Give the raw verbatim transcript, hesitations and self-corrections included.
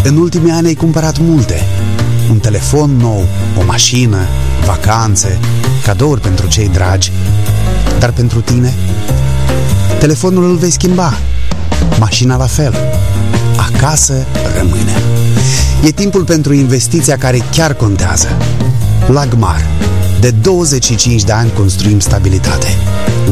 În ultimii ani ai cumpărat multe. Un telefon nou, o mașină, vacanțe, cadouri pentru cei dragi. Dar pentru tine? Telefonul îl vei schimba, mașina la fel. Acasă rămâne. E timpul pentru investiția care chiar contează. Lagmar. De douăzeci și cinci de ani construim stabilitate.